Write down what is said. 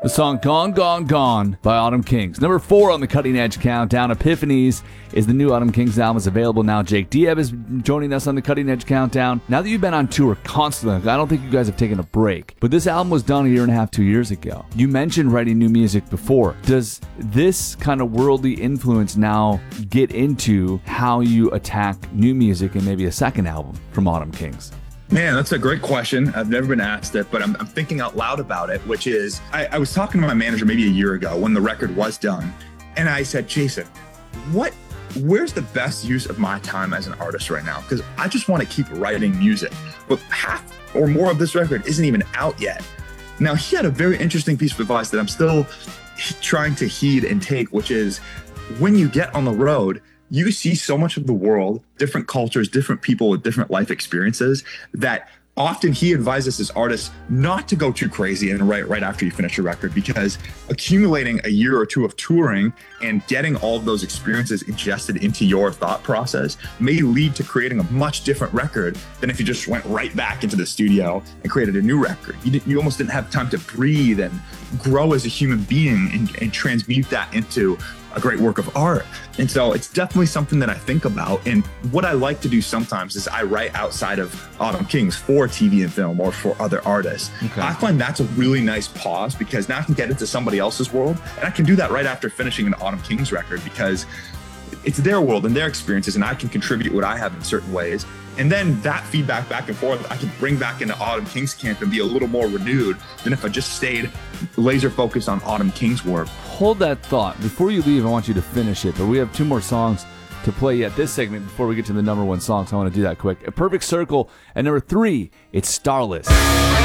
The song Gone, Gone, Gone by Autumn Kings. Number 4 on the Cutting Edge Countdown. Epiphanies is the new Autumn Kings album. It's available now. Jake Dieb is joining us on the Cutting Edge Countdown. Now that you've been on tour constantly, I don't think you guys have taken a break, but this album was done 1.5 years, 2 years ago. You mentioned writing new music before. Does this kind of worldly influence now get into how you attack new music and maybe a second album from Autumn Kings? Man, that's a great question. I've never been asked it, but I'm thinking out loud about it, which is, I was talking to my manager maybe 1 year ago when the record was done. And I said, Jason, where's the best use of my time as an artist right now? Because I just want to keep writing music, but half or more of this record isn't even out yet. Now, he had a very interesting piece of advice that I'm still trying to heed and take, which is when you get on the road, you see so much of the world, different cultures, different people with different life experiences, that often he advises his artists not to go too crazy and write right after you finish a record, because accumulating 1 year or 2 of touring and getting all of those experiences ingested into your thought process may lead to creating a much different record than if you just went right back into the studio and created a new record. You almost didn't have time to breathe and grow as a human being and transmute that into a great work of art. And so it's definitely something that I think about. And what I like to do sometimes is I write outside of Autumn Kings for TV and film or for other artists. Okay. I find that's a really nice pause, because now I can get into somebody else's world, and I can do that right after finishing an Autumn Kings record, because it's their world and their experiences, and I can contribute what I have in certain ways. And then that feedback back and forth, I can bring back into Autumn Kings camp and be a little more renewed than if I just stayed laser focused on Autumn Kings work. Hold that thought. Before you leave, I want you to finish it, but we have 2 more songs to play yet this segment before we get to the number 1 song, so I want to do that quick. A Perfect Circle, and number 3, it's Starless.